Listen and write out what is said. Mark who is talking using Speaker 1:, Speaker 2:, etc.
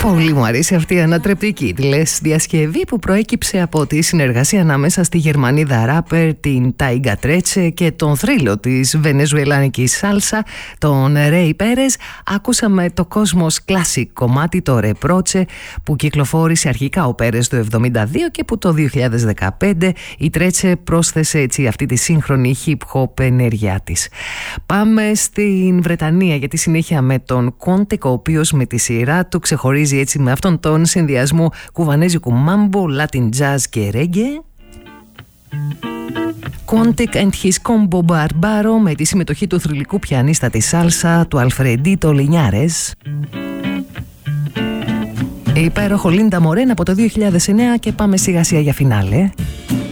Speaker 1: Πολύ μου αρέσει αυτή η ανατρεπτική τηλεδιασκευή που προέκυψε από τη συνεργασία ανάμεσα στη Γερμανίδα ράπερ την Τάιγκα Τρέτσε και τον θρύλο της βενεζουελάνικης σάλσα, τον Ρέι Πέρες. Ακούσαμε το Cosmos Classic κομμάτι, το Reproche, που κυκλοφόρησε αρχικά ο Πέρες το 1972 και που το 2015 η Τρέτσε πρόσθεσε έτσι αυτή τη σύγχρονη hip-hop ενέργειά της. Πάμε στην Βρετανία για τη συνέχεια με τον Quantic, ο οποίος με τη σειρά του ξεχωρίζει έτσι με αυτόν τον συνδυασμό κουβανέζικου μάμπο, Latin jazz και reggae. Quantic and his combo Barbaro με τη συμμετοχή του θρυλικού πιανίστα της σάλσα, του Αλφρεντίτο Λινιάρες. Υπέροχο Λίντα Μορέν από το 2009 και πάμε σιγά σιγά για φινάλε.